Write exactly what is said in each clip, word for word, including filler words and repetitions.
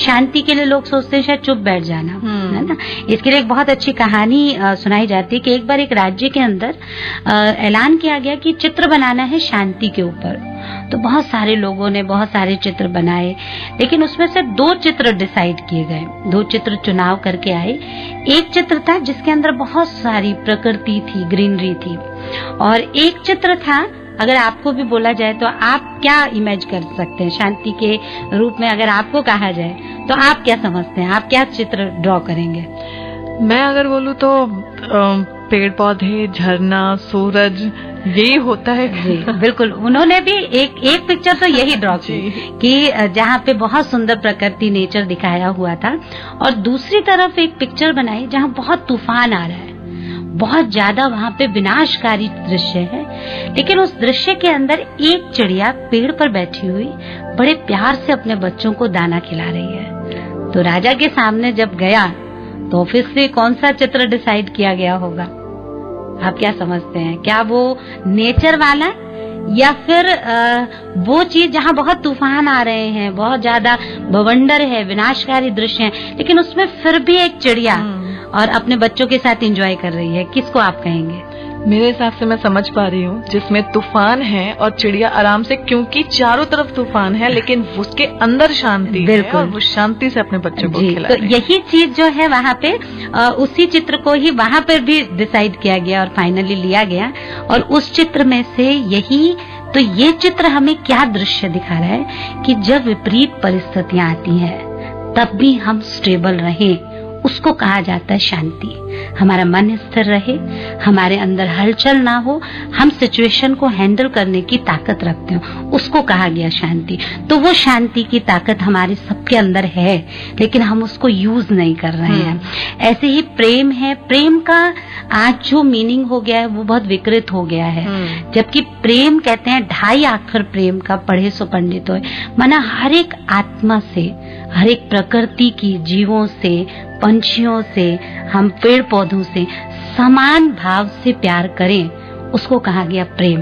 शांति के लिए लोग सोचते हैं शायद चुप बैठ जाना, है ना। इसके लिए एक बहुत अच्छी कहानी आ, सुनाई जाती है कि एक बार एक राज्य के अंदर आ, ऐलान किया गया कि चित्र बनाना है शांति के ऊपर। तो बहुत सारे लोगों ने बहुत सारे चित्र बनाए, लेकिन उसमें से दो चित्र डिसाइड किए गए, दो चित्र चुनाव करके आए। एक चित्र था जिसके अंदर बहुत सारी प्रकृति थी, ग्रीनरी थी, और एक चित्र था, अगर आपको भी बोला जाए तो आप क्या इमेज कर सकते हैं शांति के रूप में, अगर आपको कहा जाए तो आप क्या समझते हैं, आप क्या चित्र ड्रॉ करेंगे? मैं अगर बोलूँ तो पेड़ पौधे, झरना, सूरज, यही होता है। जी बिल्कुल, उन्होंने भी एक एक पिक्चर तो यही ड्रॉ की कि जहाँ पे बहुत सुंदर प्रकृति, नेचर दिखाया हुआ था, और दूसरी तरफ एक पिक्चर बनाई जहाँ बहुत तूफान आ रहा है, बहुत ज्यादा वहाँ पे विनाशकारी दृश्य है। लेकिन उस दृश्य के अंदर एक चिड़िया पेड़ पर बैठी हुई बड़े प्यार से अपने बच्चों को दाना खिला रही है। तो राजा के सामने जब गया तो ऑब्वियसली कौन सा चित्र डिसाइड किया गया होगा? आप क्या समझते हैं? क्या वो नेचर वाला या फिर आ, वो चीज जहाँ बहुत तूफान आ रहे हैं, बहुत ज्यादा बवंडर है, विनाशकारी दृश्य है, लेकिन उसमें फिर भी एक चिड़िया और अपने बच्चों के साथ एंजॉय कर रही है, किसको आप कहेंगे? मेरे हिसाब से मैं समझ पा रही हूँ जिसमें तूफान है और चिड़िया आराम से, क्योंकि चारों तरफ तूफान है लेकिन उसके अंदर शांति है और वो शांति से अपने बच्चों को खिला रही है। तो यही चीज जो है वहाँ पे आ, उसी चित्र को ही वहाँ पर भी डिसाइड किया गया और फाइनली लिया गया, और उस चित्र में से यही तो ये चित्र हमें क्या दृश्य दिखा रहा है कि जब विपरीत परिस्थितियां आती हैं तब भी हम स्टेबल रहें, उसको कहा जाता है शांति। हमारा मन स्थिर रहे, हमारे अंदर हलचल ना हो, हम सिचुएशन को हैंडल करने की ताकत रखते हो, उसको कहा गया शांति। तो वो शांति की ताकत हमारे सबके अंदर है, लेकिन हम उसको यूज नहीं कर रहे हैं। ऐसे ही प्रेम है, प्रेम का आज जो मीनिंग हो गया है वो बहुत विकृत हो गया है। जबकि प्रेम कहते हैं ढाई अक्षर प्रेम का पढ़े सो पंडित होए, माना हर एक आत्मा से, हर एक प्रकृति की, जीवों से, पंछियों से, हम पेड़ पौधों से समान भाव से प्यार करें, उसको कहा गया प्रेम।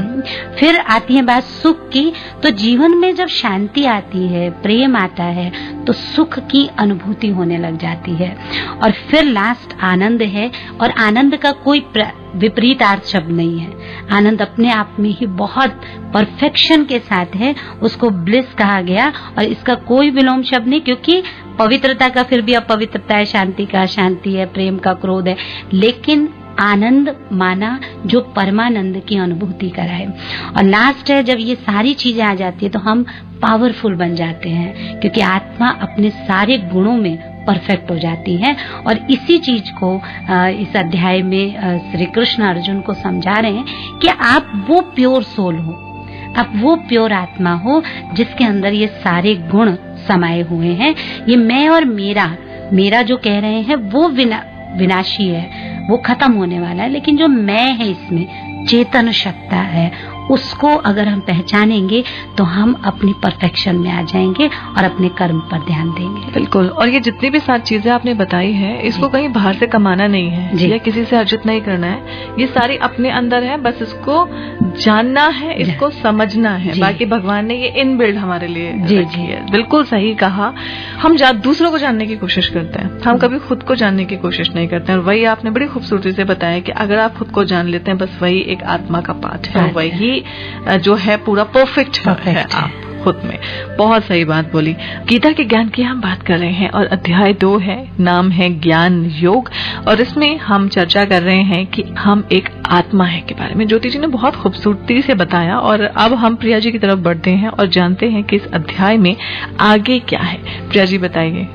फिर आती है बात सुख की, तो जीवन में जब शांति आती है, प्रेम आता है, तो सुख की अनुभूति होने लग जाती है। और फिर लास्ट आनंद है, और आनंद का कोई विपरीत अर्थ शब्द नहीं है। आनंद अपने आप में ही बहुत परफेक्शन के साथ है, उसको ब्लिस कहा गया, और इसका कोई विलोम शब्द नहीं, क्योंकि पवित्रता का फिर भी अपवित्रता है, शांति का शांति है, प्रेम का क्रोध है, लेकिन आनंद माना जो परमानंद की अनुभूति कराए। और लास्ट है, जब ये सारी चीजें आ जाती है तो हम पावरफुल बन जाते हैं, क्योंकि आत्मा अपने सारे गुणों में परफेक्ट हो जाती है। और इसी चीज को इस अध्याय में श्री कृष्ण अर्जुन को समझा रहे हैं कि आप वो प्योर सोल हो, आप वो प्योर आत्मा हो जिसके अंदर ये सारे गुण समाये हुए हैं। ये मैं और मेरा मेरा जो कह रहे हैं वो विना, विनाशी है, वो खत्म होने वाला है, लेकिन जो मैं है इसमें चेतन सत्ता है, उसको अगर हम पहचानेंगे तो हम अपनी परफेक्शन में आ जाएंगे और अपने कर्म पर ध्यान देंगे। बिल्कुल। और ये जितनी भी सारी चीजें आपने बताई है, इसको कहीं बाहर से कमाना नहीं है या किसी से अर्जित नहीं करना है, ये सारी अपने अंदर है, बस इसको जानना है, इसको समझना है। बाकी भगवान ने ये इनबिल्ड हमारे लिए जी रखी है। बिल्कुल सही कहा। हम दूसरों को जानने की कोशिश करते हैं, हम कभी खुद को जानने की कोशिश नहीं करते हैं। और वही आपने बड़ी खूबसूरती से बताया कि अगर आप खुद को जान लेते हैं, बस वही एक आत्मा का पाठ है, वही जो है पूरा परफेक्ट है आप खुद में। बहुत सही बात बोली। गीता के ज्ञान की हम बात कर रहे हैं और अध्याय दो है, नाम है ज्ञान योग, और इसमें हम चर्चा कर रहे हैं कि हम एक आत्मा है के बारे में। ज्योति जी ने बहुत खूबसूरती से बताया, और अब हम प्रिया जी की तरफ बढ़ते हैं और जानते हैं कि इस अध्याय में आगे क्या है। प्रिया जी बताइए।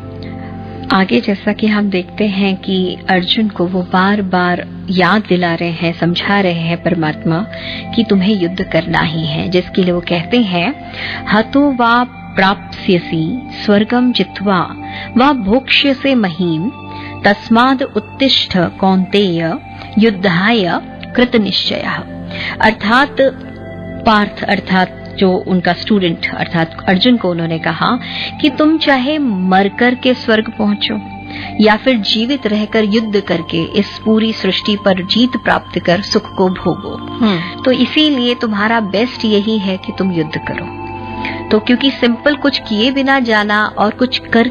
आगे जैसा कि हम देखते हैं कि अर्जुन को वो बार बार याद दिला रहे हैं, समझा रहे हैं परमात्मा कि तुम्हें युद्ध करना ही है, जिसके लिए वो कहते हैं हतो वा प्राप्स्यसि स्वर्गम जित्वा वा भोक्ष्यसे महीम तस्माद् उत्तिष्ठ कौन्तेय युद्धाय कृतनिश्चयः। अर्थात पार्थ अर्थात जो उनका स्टूडेंट अर्थात अर्जुन को उन्होंने कहा कि तुम चाहे मरकर के स्वर्ग पहुंचो या फिर जीवित रहकर युद्ध करके इस पूरी सृष्टि पर जीत प्राप्त कर सुख को भोगो, तो इसीलिए तुम्हारा बेस्ट यही है कि तुम युद्ध करो। तो क्योंकि सिंपल कुछ किए बिना जाना और कुछ कर